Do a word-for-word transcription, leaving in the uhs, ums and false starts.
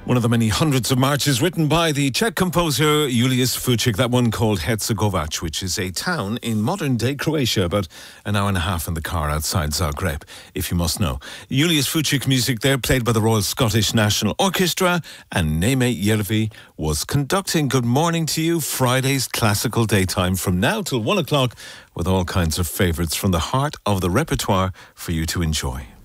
One of the many hundreds of marches written by the Czech composer Julius Fučík, that one called Hercegovac, which is a town in modern-day Croatia, about an hour and a half in the car outside Zagreb, if you must know. Julius Fučík music there, played by the Royal Scottish National Orchestra, and Neme Järvi was conducting. Good morning to you, Friday's classical daytime from now till one o'clock, with all kinds of favourites from the heart of the repertoire for you to enjoy.